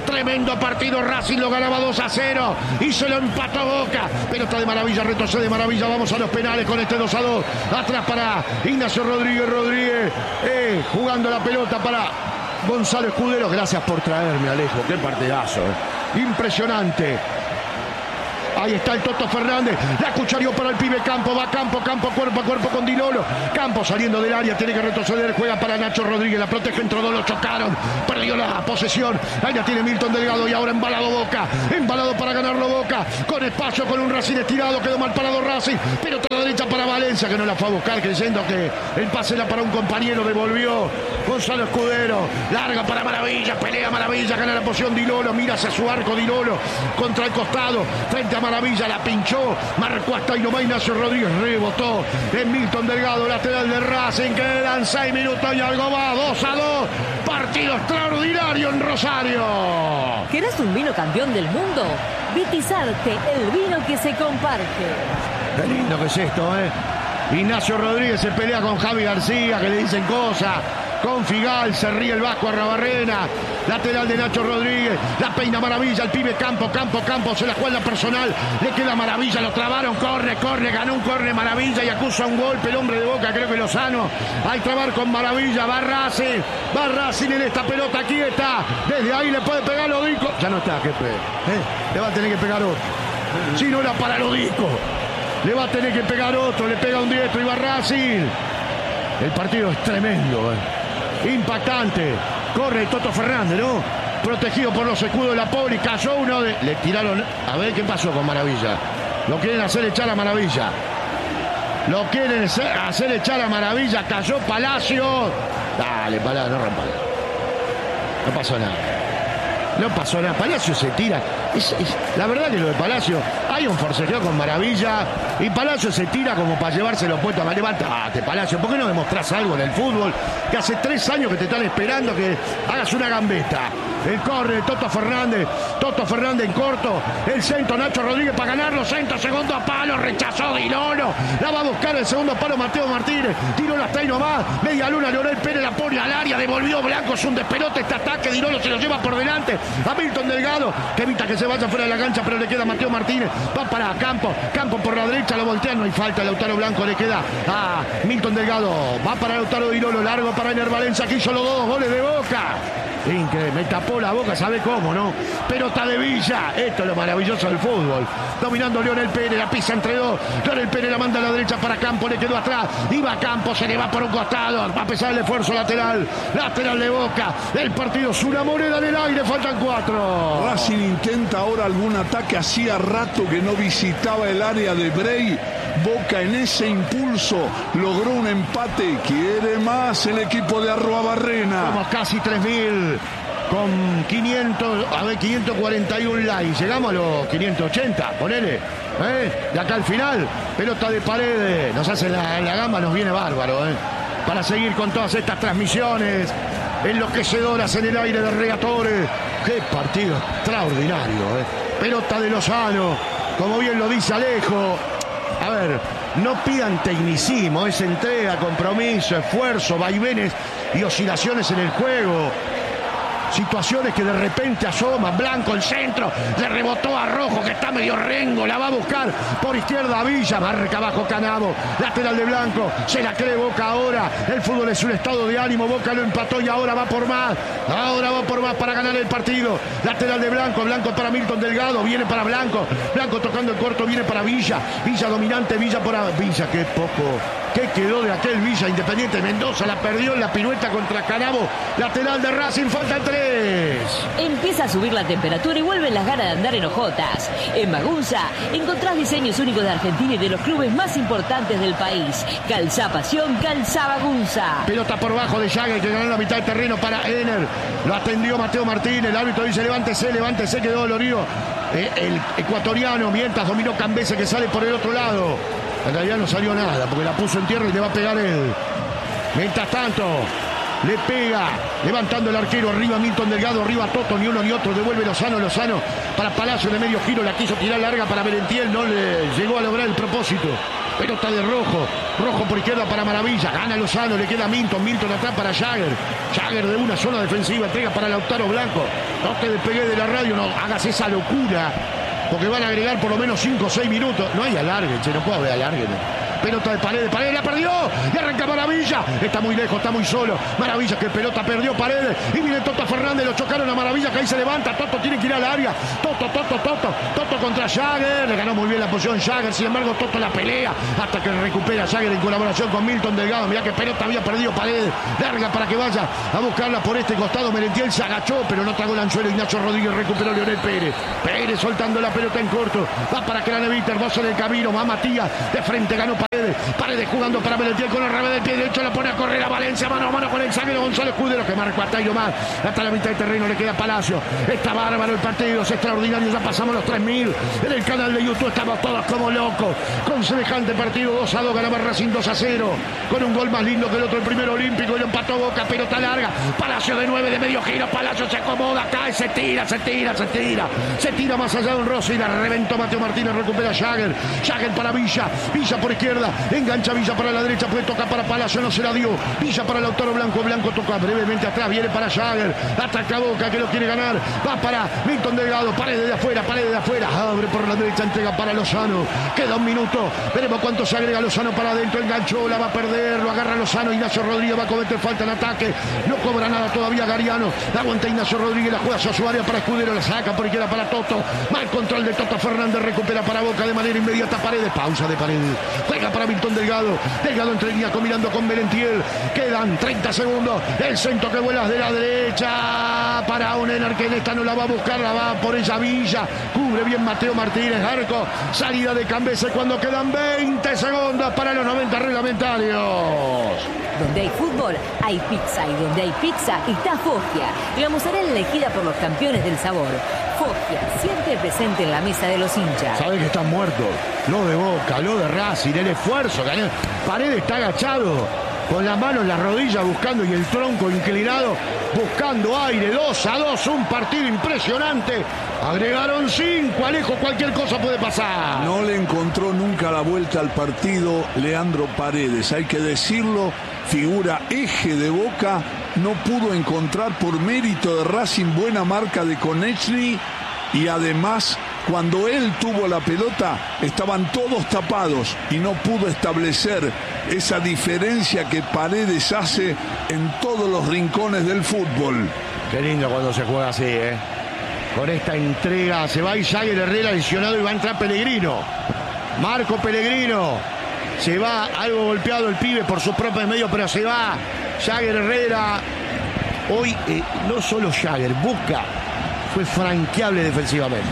Tremendo partido, Racing lo ganaba 2-0 y se lo empató Boca. Pelota de Maravilla, retrocede de Maravilla, vamos a los penales con este 2-2. Atrás para Ignacio Rodríguez, jugando la pelota para Gonzalo Escudero. Gracias por traerme, Alejo, qué partidazo, impresionante. Ahí está el Toto Fernández, la cucharió para el pibe Campo, va Campo, cuerpo a cuerpo con Di Lolo. Campo saliendo del área, tiene que retroceder, juega para Nacho Rodríguez, la protege, entró dos, lo chocaron, perdió la posesión. Ahí la tiene Milton Delgado y ahora embalado Boca, embalado para ganarlo Boca, con espacio, con un Racing estirado, quedó mal parado Racing, pero a la derecha para Valencia, que no la fue a buscar, creyendo que el pase era para un compañero, devolvió Gonzalo Escudero, larga para Maravilla, pelea Maravilla, gana la posición Di Lolo, mira hacia su arco Di Lolo, contra el costado, frente a Maravilla, la pinchó, marcó hasta ahí nomás Ignacio Rodríguez, rebotó en Milton Delgado, lateral de Racing, quedan 6 minutos y algo más, 2-2, partido extraordinario en Rosario. ¿Querés un vino campeón del mundo? Vitizarte, el vino que se comparte. Qué lindo que es esto, Ignacio Rodríguez se pelea con Javi García, que le dicen cosas. Con Figal, se ríe el Vasco Arrabarrena. Lateral de Nacho Rodríguez. La peina Maravilla, el pibe Campo, se la juega personal. Le queda Maravilla, lo trabaron, corre, ganó un corre Maravilla y acusa un golpe el hombre de Boca, creo que Lozano. Al trabar con Maravilla, va Racing en esta pelota quieta. Desde ahí le puede pegar Lodico. Ya no está, jefe. Le va a tener que pegar otro. Si no era para Lodico. Le va a tener que pegar otro, le pega un diestro y va Racing. El partido es tremendo, impactante. Corre Toto Fernández, ¿no? Protegido por los escudos de la Poli, cayó uno de... Le tiraron... A ver qué pasó con Maravilla. Lo quieren hacer echar a Maravilla. Cayó Palacio. Dale, Palacio, no rompa. No pasó nada. Palacio se tira. La verdad que lo de Palacio, hay un forcejeo con Maravilla y Palacio se tira como para llevárselo puesto. Levantate, Palacio, ¿por qué no demostrás algo en el fútbol? Que hace 3 años que te están esperando que hagas una gambeta. El corre, Toto Fernández en corto, el centro, Nacho Rodríguez para ganarlo, centro, segundo palo, rechazó Di Lolo, la va a buscar el segundo palo Mateo Martínez, tiró hasta ahí nomás, media luna, Leonel Pérez la pone al área, devolvió Blanco, es un despelote este ataque, Di Lolo se lo lleva por delante a Milton Delgado, que evita que se vaya fuera de la cancha, pero le queda Mateo Martínez, va para Campo por la derecha, lo voltean, no hay falta, Lautaro Blanco le queda a Milton Delgado, va para Lautaro Di Lolo, largo para Ener Valencia, que hizo los 2 goles de Boca. Increíble, me tapó la boca, sabe cómo, ¿no? Pelota de Villa, esto es lo maravilloso del fútbol. Dominando Leonel Pérez, la pisa entre dos. Leonel Pérez la manda a la derecha para Campo, le quedó atrás. Iba a Campo, se le va por un costado. Va a pesar el esfuerzo lateral de Boca. El partido es una moneda en el aire, faltan 4. Racing intenta ahora algún ataque, hacía rato que no visitaba el área de Brey. Boca en ese impulso logró un empate. Quiere más el equipo de Arruabarrena. Somos casi 3.000 con 541 likes. Llegamos a los 580, ponele. De acá al final, pelota de Paredes. Nos hace la gamba, nos viene bárbaro. Para seguir con todas estas transmisiones enloquecedoras en el aire de Regatores. Qué partido extraordinario. Pelota de Lozano, como bien lo dice Alejo. A ver, no pidan tecnicismo, es entrega, compromiso, esfuerzo, vaivenes y oscilaciones en el juego. Situaciones que de repente asoman. Blanco el centro, le rebotó a Rojo, que está medio rengo, la va a buscar por izquierda Villa, marca abajo Canavo, lateral de Blanco, se la cree Boca ahora. El fútbol es un estado de ánimo, Boca lo empató y ahora va por más para ganar el partido. Lateral de Blanco para Milton Delgado, viene para Blanco tocando el corto, viene para Villa dominante, Villa, qué poco. ¿Qué quedó de aquel Villa? Independiente Mendoza la perdió en la pirueta contra Canavo. Lateral de Racing, faltan 3. Empieza a subir la temperatura y vuelven las ganas de andar en hojotas. En Magunza encontrás diseños únicos de Argentina y de los clubes más importantes del país. Calzá Pasión, calzá Magunza. Pelota por bajo de Jagger, que ganó la mitad del terreno para Ener. Lo atendió Mateo Martínez. El árbitro dice levántese, quedó dolorido. El ecuatoriano, mientras dominó Cambese, que sale por el otro lado. En realidad no salió nada, porque la puso en tierra y le va a pegar él. Mientras tanto, le pega, levantando el arquero, arriba Milton Delgado, arriba Toto, ni uno ni otro, devuelve Lozano para Palacio de medio giro, la quiso tirar larga para Merentiel, no le llegó a lograr el propósito. Pelota de Rojo por izquierda para Maravilla. Gana Lozano, le queda Milton atrás para Jagger de una zona defensiva, entrega para Lautaro Blanco. No te despegué de la radio, no hagas esa locura, porque van a agregar por lo menos 5 o 6 minutos. No hay alargue, no puedo haber alargue. Pelota de Paredes, la perdió y arranca Maravilla. Está muy lejos, está muy solo. Maravilla, que pelota perdió Paredes. Y viene Toto Fernández, lo chocaron a Maravilla, que ahí se levanta. Toto tiene que ir al área. Toto contra Jagger. Le ganó muy bien la posición Jagger. Sin embargo, Toto la pelea hasta que recupera Jagger en colaboración con Milton Delgado. Mirá que pelota había perdido Paredes. Larga para que vaya a buscarla por este costado. Merentiel se agachó, pero no tragó el anzuelo. Ignacio Rodríguez recuperó Leonel Pérez. Pérez soltando la pelota en corto. Va para Craneviter, 12 en el camino. Va Matías. De frente ganó Paredes jugando para Merentiel con el revés del pie derecho, la pone a correr a Valencia, mano a mano con el zaguero Gonzalo Escudero, que marca a Tairo más, hasta la mitad del terreno le queda Palacio. Está bárbaro el partido, es extraordinario, ya pasamos los 3000, en el canal de YouTube estamos todos como locos, con semejante partido. 2-2 ganaba Racing, 2-0, con un gol más lindo que el otro, el primero olímpico, y lo empató Boca, pelota larga, Palacio de 9 de medio giro, Palacio se acomoda, cae, se tira más allá de un Rossi, y la reventó Mateo Martínez, recupera Jagger para Villa por izquierda, engancha Villa para la derecha, puede tocar para Palacio, no se la dio. Villa para Lautaro Blanco toca brevemente atrás, viene para Jagger, ataca Boca que lo quiere ganar, va para Milton Delgado, Paredes de afuera, abre por la derecha, entrega para Lozano, queda un minuto, veremos cuánto se agrega Lozano para adentro, enganchó, la va a perder, lo agarra Lozano, Ignacio Rodríguez va a cometer falta en ataque, no cobra nada todavía Gariano, aguanta Ignacio Rodríguez, la juega hacia su área para Escudero, la saca por izquierda para Toto, mal control de Toto Fernández, recupera para Boca de manera inmediata Paredes, pausa de Paredes, juega para Milton Delgado entre líneas combinando con Merentiel, quedan 30 segundos, el centro que vuela de la derecha para un Ener que en esta no la va a buscar, la va por ella Villa, cubre bien Mateo Martínez, arco, salida de Cambese cuando quedan 20 segundos para los 90 reglamentarios. Donde hay fútbol, hay pizza, y donde hay pizza está Foggia, la mozzarella elegida por los campeones del sabor. Foggia, siempre presente en la mesa de los hinchas. Sabe que están muertos, lo de Boca, lo de Racing, el esfuerzo, Paredes está agachado, con la mano en la rodilla buscando y el tronco inclinado, buscando aire, 2-2, un partido impresionante. Agregaron 5, Alejo, cualquier cosa puede pasar. No le encontró nunca la vuelta al partido Leandro Paredes, hay que decirlo, figura eje de Boca, no pudo encontrar por mérito de Racing buena marca de Konechny, y además cuando él tuvo la pelota estaban todos tapados y no pudo establecer esa diferencia que Paredes hace en todos los rincones del fútbol. Qué lindo cuando se juega así, con esta entrega. Se va Jagger Herrera lesionado y va a entrar Pellegrino. Marco Pellegrino. Se va algo golpeado el pibe por sus propios medios, pero se va Jagger Herrera. Hoy no solo Jagger, Boca fue franqueable defensivamente.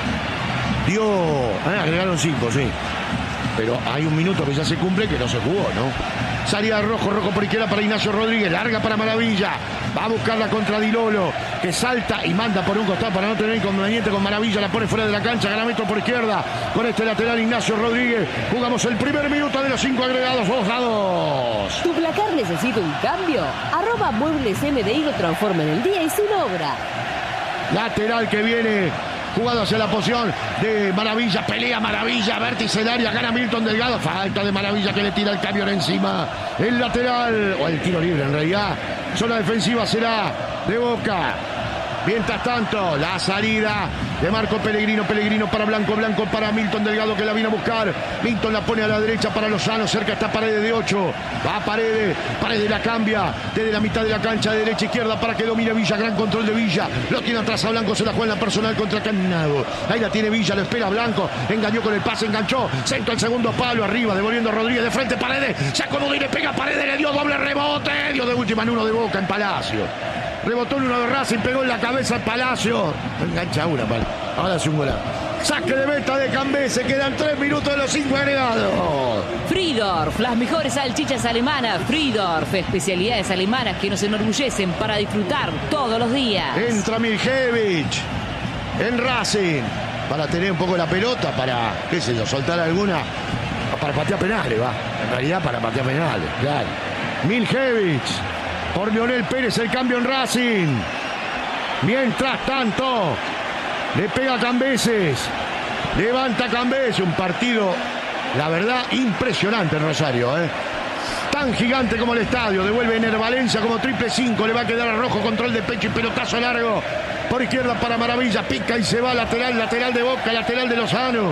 Agregaron 5, sí. Pero hay un minuto que ya se cumple que no se jugó, ¿no? Salida de Rojo por izquierda para Ignacio Rodríguez, larga para Maravilla, va a buscarla contra Di Lolo, que salta y manda por un costado para no tener inconveniente con Maravilla, la pone fuera de la cancha, gana metro por izquierda, con este lateral Ignacio Rodríguez, jugamos el primer minuto de los 5 agregados, 2-2. ¿Tu placar necesita un cambio? @Muebles MDI lo transforma en el día y sin obra. Lateral que viene jugado hacia la posición de Maravilla, pelea Maravilla, vértice del área, gana Milton Delgado, falta de Maravilla que le tira el camión encima, el lateral, o el tiro libre en realidad, zona defensiva será de Boca. Mientras tanto, la salida de Marco Pellegrino para Blanco para Milton Delgado que la vino a buscar. Milton la pone a la derecha para Lozano, cerca está Paredes de 8. Va Paredes la cambia desde la mitad de la cancha de derecha a izquierda para que domine Villa, gran control de Villa. Lo tiene atrás a Blanco, se la juega en la personal contra Caminado. Ahí la tiene Villa, lo espera Blanco, engañó con el pase, enganchó, centro al segundo palo, arriba, devolviendo a Rodríguez de frente, Paredes, se acomoda y le pega a Paredes, le dio doble rebote, dio de última en uno de Boca en Palacio. Rebotó en uno de Racing, pegó en la cabeza al Palacio. Engancha una, ahora hace un golazo. Saque de meta de Cambese, quedan 3 minutos de los 5 agregados. Friedorf, las mejores salchichas alemanas. Friedorf, especialidades alemanas que nos enorgullecen para disfrutar todos los días. Entra Miljevich en Racing para tener un poco la pelota, para, qué sé yo, soltar alguna, para patear penales, va. En realidad para patear penales, claro. Miljevich por Leonel Pérez, el cambio en Racing. Mientras tanto, le pega Cambeses, levanta Cambese, un partido La verdad, impresionante el Rosario, tan gigante como el estadio. Devuelve Ener Valencia como 5-5. Le va a quedar a Rojo, control de pecho y pelotazo largo por izquierda para Maravilla. Pica y se va lateral de Boca, lateral de Lozano.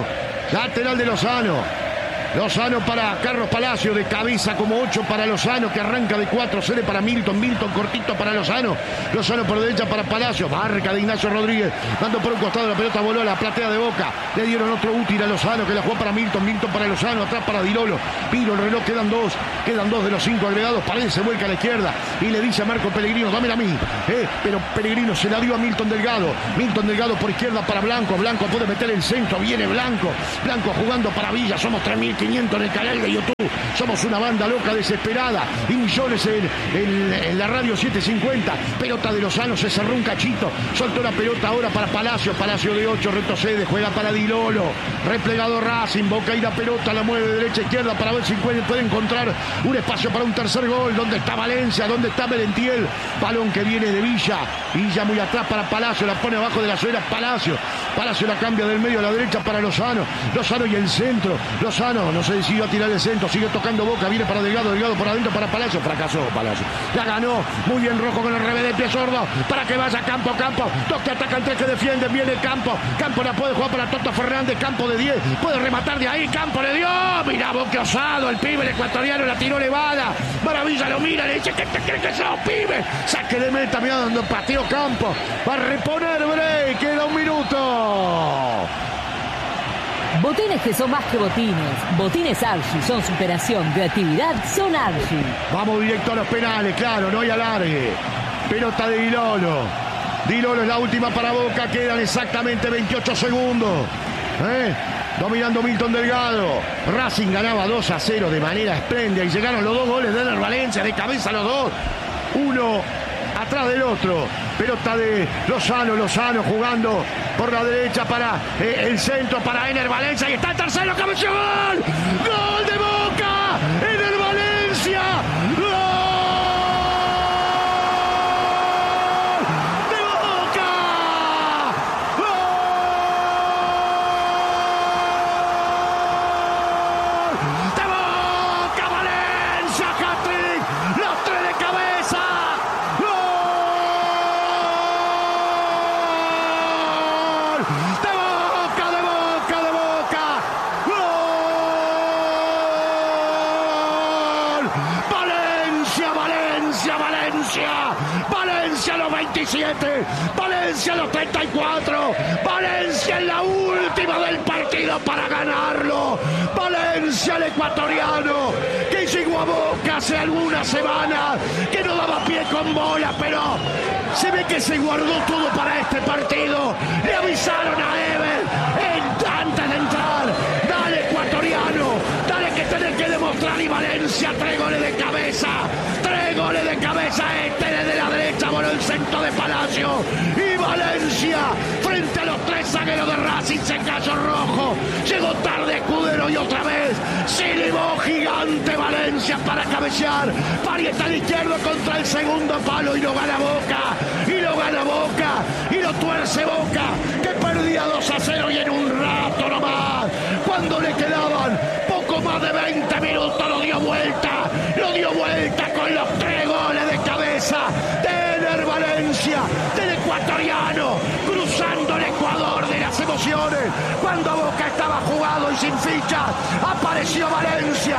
Lozano para Carlos Palacio, de cabeza como 8 para Lozano, que arranca de 4, cede para Milton cortito para Lozano por derecha para Palacio, marca de Ignacio Rodríguez, dando por un costado, la pelota voló a la platea de Boca, le dieron otro útil a Lozano, que la jugó para Milton para Lozano, atrás para Dilolo, miro el reloj, quedan dos de los 5 agregados. Paredes se vuelca a la izquierda y le dice a Marco Pellegrino, dámela a mí, pero Pellegrino se la dio a Milton Delgado por izquierda para Blanco puede meter el centro, viene Blanco jugando para Villa, somos 3.500 en el canal de YouTube, somos una banda loca desesperada y millones en la radio 750, pelota de Lozano, se cerró un cachito, soltó la pelota ahora para Palacio de 8, retrocede, juega para Dilolo, replegado Racing, Boca y la pelota la mueve de derecha a izquierda para ver si puede encontrar un espacio para un tercer gol. ¿Dónde está Valencia? ¿Dónde está Merentiel? Balón que viene de Villa muy atrás para Palacio, la pone abajo de la suela Palacio la cambia del medio a la derecha para Lozano y el centro, Lozano no se decidió a tirar el centro, sigue tocando Boca, viene para Delgado por adentro para Palacio, fracasó Palacio, la ganó muy bien Rojo con el revés de pie zurdo, para que vaya Campo, dos que atacan, 3 que defienden, viene Campo la puede jugar para Toto Fernández, Campo de 10, puede rematar de ahí, Campo le dio, mirá vos qué osado, el pibe, el ecuatoriano, la tiró elevada, Maravilla lo mira, le dice, ¿qué te crees que sos, pibe? Saque de meta, mirá donde pateó Campo, va a reponer break, queda un minuto. Botines que son más que botines. Botines Archie son superación, creatividad, son Archie. Vamos directo a los penales, claro, no hay alargue. Pelota de Dilolo es la última para Boca, quedan exactamente 28 segundos. Dominando Milton Delgado. Racing ganaba 2-0 de manera espléndida y llegaron los 2 goles de Ener Valencia, de cabeza los dos. Uno atrás del otro. Pelota de Lozano jugando por la derecha para el centro para Ener Valencia y está el tercero, cabeceó, gol. Gol de Boca. Ener Valencia. Valencia a los 27, Valencia a los 34, Valencia en la última del partido para ganarlo, Valencia el ecuatoriano que llegó a Boca hace algunas semanas, que no daba pie con bola, pero se ve que se guardó todo para este partido. Le avisaron a Ever antes de entrar, dale ecuatoriano, dale que tenés que demostrar, y Valencia 3 goles de cabeza, este desde la derecha, voló el centro de Palacio, y Valencia frente a los 3 zagueros de Racing se cayó Rojo, llegó tarde Escudero y otra vez se elevó gigante Valencia para cabecear, Parieta al izquierdo contra el segundo palo y lo gana Boca, y lo tuerce Boca, que perdía 2-0 y en un rato nomás, cuando le quedaban poco más de 20 minutos, lo dio vuelta con los 3 goles de cabeza de Ener Valencia, del ecuatoriano, cruzando el Ecuador de las emociones. Cuando Boca estaba jugado y sin fichas, apareció Valencia,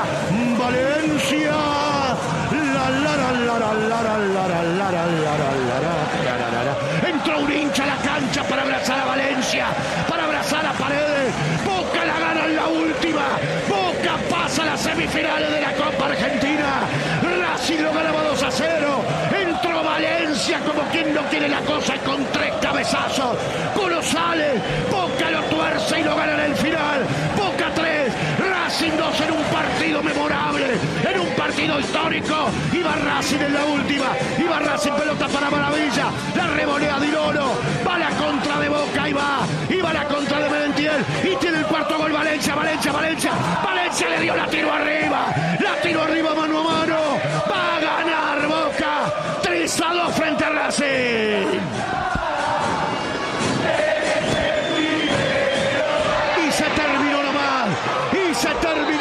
entró un hincha a la cancha para abrazar a Valencia, para abrazar a Paredes. Boca la gana en la última, Boca pasa a las semifinales de la Copa Argentina, Racing lo ganaba 2-0, entró Valencia como quien no quiere la cosa y con 3 cabezazos colosales, Boca lo tuerce y lo gana en el final, Boca 3, Racing 2 en un partido memorable, en un partido histórico. Iba Racing en la última, iba Racing, pelota para Maravilla, la revolea Dilolo, va la contra de Boca, iba la contra de Merentiel y tiene el cuarto gol Valencia le dio, la tiró arriba mano a mano, va a ganar Boca 3-2 frente a Racing. Y se terminó nomás,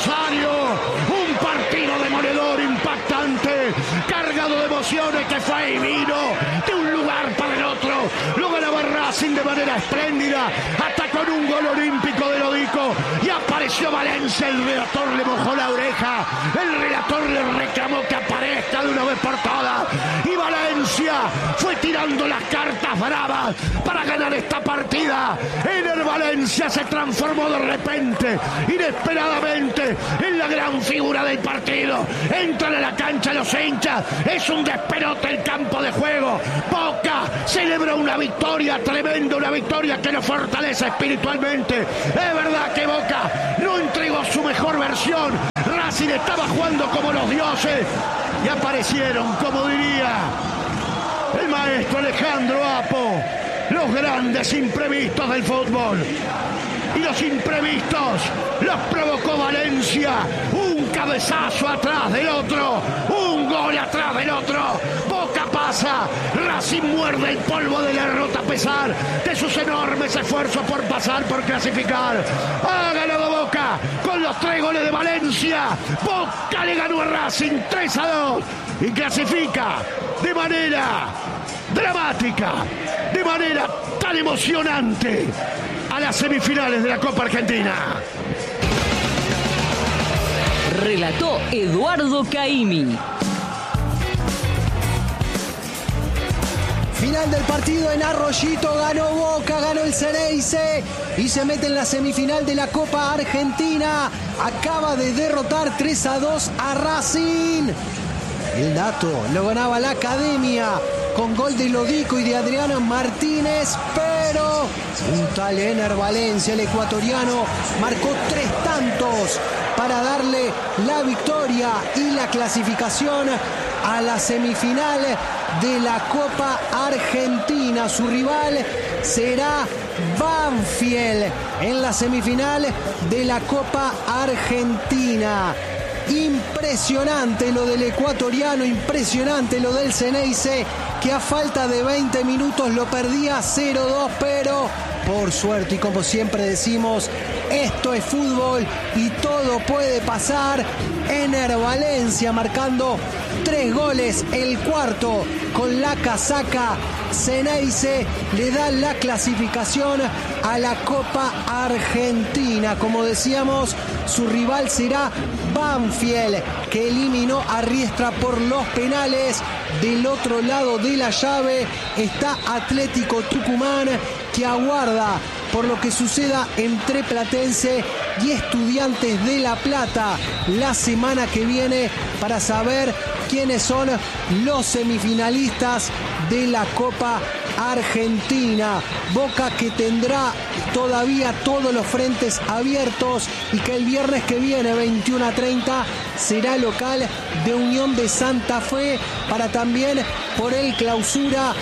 Rosario. Un partido demoledor, impactante, cargado de emociones que fue y vino de un lugar para el otro. Lo ganaba Racing de manera espléndida, hasta con un gol olímpico de Lodico. Y apareció Valencia, el relator le mojó la oreja, el relator le reclamó que aparezca de una vez por todas. Y Valencia fue tirando las cartas bravas para ganar esta partida. Ener Valencia se transformó de repente, inesperadamente, en la gran figura del partido. Entran a la cancha los hinchas, es un despelote el campo de juego. Boca celebra una victoria tremenda, una victoria que nos fortalece espiritualmente. Es verdad que Boca no entregó su mejor versión. Racing estaba jugando como los dioses y aparecieron, como diría el maestro Alejandro Apo, los grandes imprevistos del fútbol. Y los imprevistos los provocó Valencia. Un cabezazo atrás del otro, un gol atrás del otro. Boca pasa, Racing muerde el polvo de la derrota a pesar de sus enormes esfuerzos por pasar, por clasificar. Ha ganado Boca con los 3 goles de Valencia. Boca le ganó a Racing 3-2 y clasifica de manera dramática, de manera tan emocionante a las semifinales de la Copa Argentina. Relató Eduardo Caimi. Final del partido en Arroyito, ganó Boca, ganó el Ceneice y se mete en la semifinal de la Copa Argentina. Acaba de derrotar 3-2 a Racing. El dato lo ganaba la Academia con gol de Lodico y de Adriana Martínez, pero un tal Ener Valencia, el ecuatoriano, marcó 3 tantos para darle la victoria y la clasificación a la semifinal de la Copa Argentina. Su rival será Banfield en la semifinal de la Copa Argentina. Impresionante lo del ecuatoriano, impresionante lo del Ceneice, que a falta de 20 minutos lo perdía 0-2, pero por suerte, y como siempre decimos, esto es fútbol y todo puede pasar. Ener Valencia marcando 3 goles, el cuarto con la casaca Ceneice, le da la clasificación a la Copa Argentina. Como decíamos, su rival será Banfield, que eliminó a Riestra por los penales. Del otro lado de la llave está Atlético Tucumán, que aguarda por lo que suceda entre Platense y Estudiantes de La Plata la semana que viene para saber quiénes son los semifinalistas de la Copa Argentina. Boca que tendrá todavía todos los frentes abiertos y que el viernes que viene, 21:30, será local de Unión de Santa Fe para también por el clausura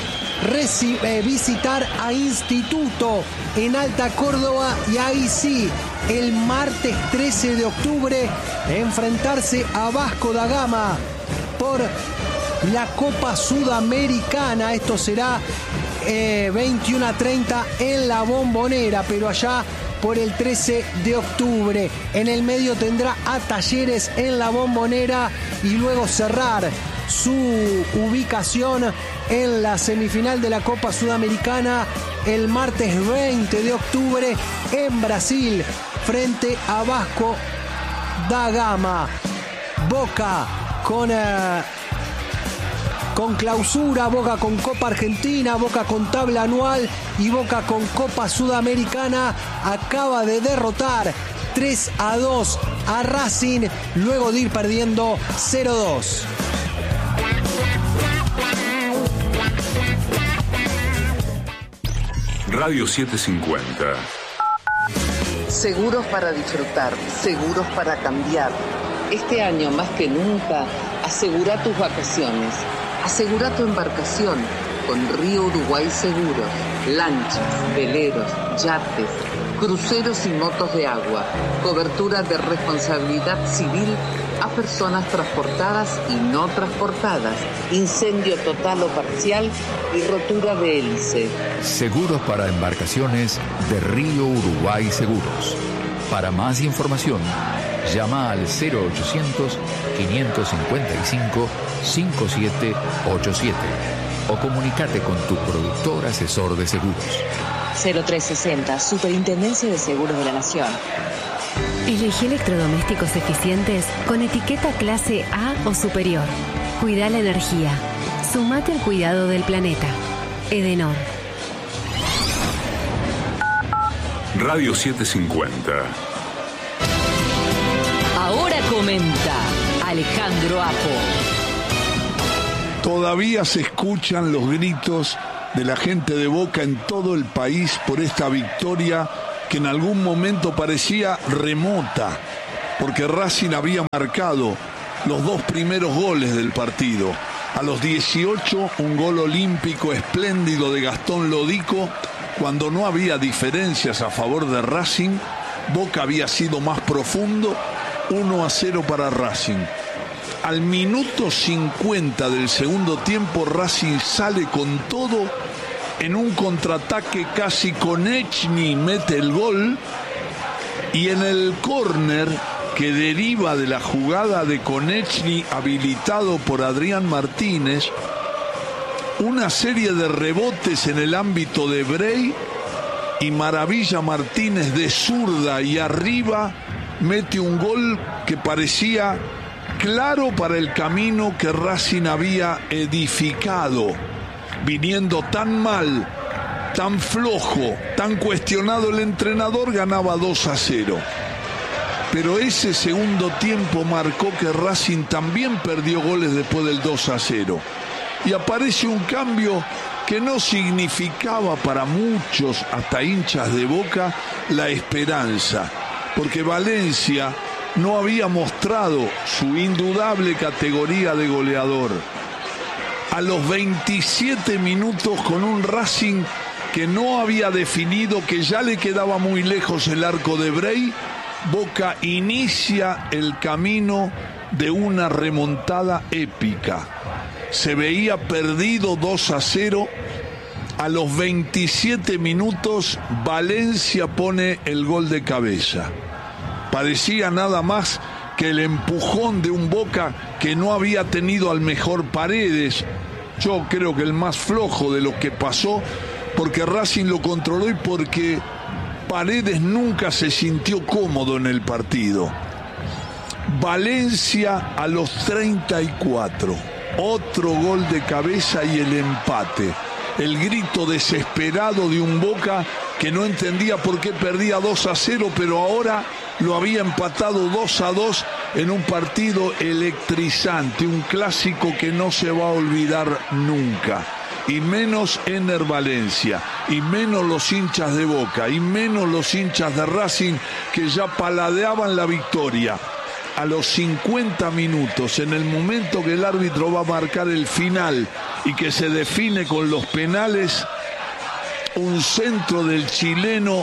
visitar a Instituto en Alta Córdoba y ahí sí, el martes 13 de octubre, enfrentarse a Vasco da Gama por la Copa Sudamericana. Esto será 21:30 en la Bombonera, pero allá por el 13 de octubre. En el medio tendrá a Talleres en la Bombonera y luego cerrar su ubicación en la semifinal de la Copa Sudamericana el martes 20 de octubre en Brasil frente a Vasco da Gama. Boca con clausura, Boca con Copa Argentina, Boca con tabla anual y Boca con Copa Sudamericana acaba de derrotar 3-2 a Racing luego de ir perdiendo 0-2. Radio 750. Seguros para disfrutar, seguros para cambiar. Este año más que nunca, asegura tus vacaciones. Asegura tu embarcación con Río Uruguay Seguros. Lanchas, veleros, yates, cruceros y motos de agua. Cobertura de responsabilidad civil a personas transportadas y no transportadas. Incendio total o parcial y rotura de hélice. Seguros para embarcaciones de Río Uruguay Seguros. Para más información, Llama al 0800-555-5787 o comunícate con tu productor asesor de seguros. 0360, Superintendencia de Seguros de la Nación. Elegí electrodomésticos eficientes con etiqueta clase A o superior. Cuida la energía. Sumate al cuidado del planeta. Edenor. Radio 750. Ahora comenta Alejandro Apo. Todavía se escuchan los gritos de la gente de Boca en todo el país por esta victoria que en algún momento parecía remota, porque Racing había marcado los 2 primeros goles del partido. A los 18, un gol olímpico espléndido de Gastón Lodico, cuando no había diferencias a favor de Racing. Boca había sido más profundo, 1-0 para Racing. Al minuto 50 del segundo tiempo, Racing sale con todo. En un contraataque casi Konechny mete el gol. Y en el córner que deriva de la jugada de Konechny habilitado por Adrián Martínez, una serie de rebotes en el ámbito de Brey y Maravilla Martínez de zurda y arriba mete un gol que parecía claro para el camino que Racing había edificado, viniendo tan mal, tan flojo, tan cuestionado el entrenador, ganaba 2-0. Pero ese segundo tiempo marcó que Racing también perdió goles después del 2-0. Y aparece un cambio que no significaba para muchos, hasta hinchas de Boca, la esperanza. Porque Valencia no había mostrado su indudable categoría de goleador. A los 27 minutos, con un Racing que no había definido, que ya le quedaba muy lejos el arco de Brey, Boca inicia el camino de una remontada épica. Se veía perdido 2-0. A los 27 minutos, Valencia pone el gol de cabeza. Parecía nada más que el empujón de un Boca que no había tenido al mejor Paredes. Yo creo que el más flojo de lo que pasó, porque Racing lo controló y porque Paredes nunca se sintió cómodo en el partido. Valencia a los 34. Otro gol de cabeza y el empate. El grito desesperado de un Boca que no entendía por qué perdía 2-0, pero ahora lo había empatado 2-2 en un partido electrizante, un clásico que no se va a olvidar nunca. Y menos Ener Valencia, y menos los hinchas de Boca, y menos los hinchas de Racing, que ya paladeaban la victoria. A los 50 minutos, en el momento que el árbitro va a marcar el final y que se define con los penales, un centro del chileno,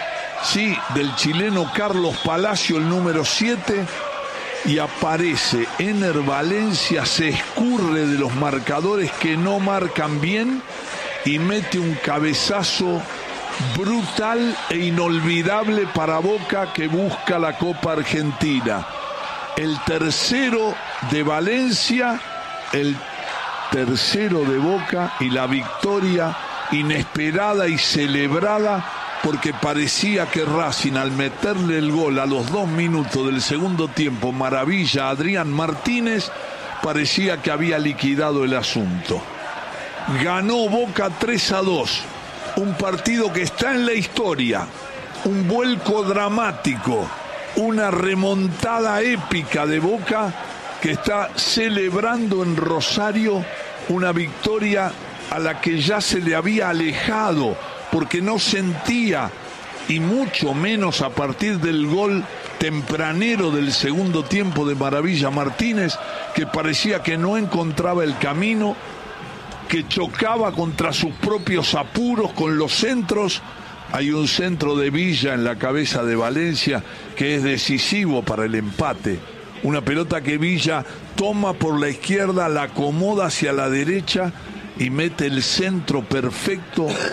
del chileno Carlos Palacio, el número 7, y aparece Ener Valencia, se escurre de los marcadores que no marcan bien y mete un cabezazo brutal e inolvidable para Boca, que busca la Copa Argentina. El tercero de Valencia, el tercero de Boca, y la victoria inesperada y celebrada, porque parecía que Racing, al meterle el gol a los 2 minutos del segundo tiempo, Maravilla, Adrián Martínez, parecía que había liquidado el asunto. Ganó Boca 3-2, un partido que está en la historia, un vuelco dramático, una remontada épica de Boca que está celebrando en Rosario una victoria a la que ya se le había alejado, porque no sentía, y mucho menos a partir del gol tempranero del segundo tiempo de Maravilla Martínez, que parecía que no encontraba el camino, que chocaba contra sus propios apuros con los centros. Hay un centro de Villa en la cabeza de Valencia que es decisivo para el empate. Una pelota que Villa toma por la izquierda, la acomoda hacia la derecha y mete el centro perfecto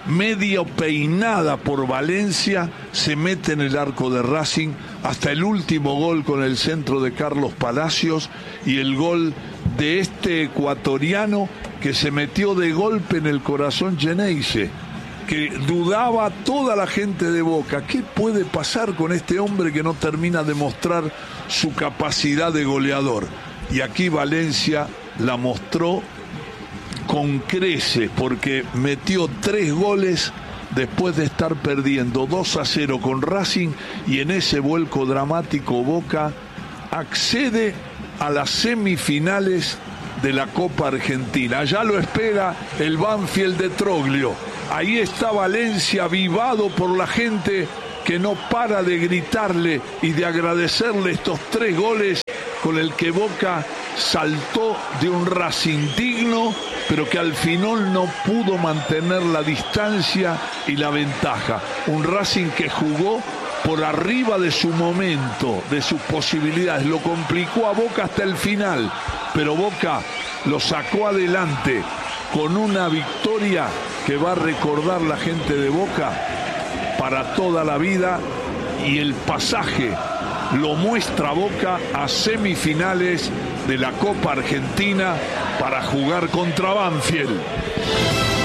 medio peinada por Valencia, se mete en el arco de Racing hasta el último gol con el centro de Carlos Palacios y el gol de este ecuatoriano que se metió de golpe en el corazón Geneise, que dudaba toda la gente de Boca. ¿Qué puede pasar con este hombre que no termina de mostrar su capacidad de goleador? Y aquí Valencia la mostró con creces, porque metió 3 goles después de estar perdiendo 2-0 con Racing, y en ese vuelco dramático Boca accede a las semifinales de la Copa Argentina. Allá lo espera el Banfield de Troglio. Ahí está Valencia, avivado por la gente que no para de gritarle y de agradecerle estos 3 goles con el que Boca saltó de un Racing digno, pero que al final no pudo mantener la distancia y la ventaja. Un Racing que jugó por arriba de su momento, de sus posibilidades. Lo complicó a Boca hasta el final, pero Boca lo sacó adelante con una victoria que va a recordar la gente de Boca para toda la vida, y el pasaje lo muestra Boca a semifinales de la Copa Argentina para jugar contra Banfield.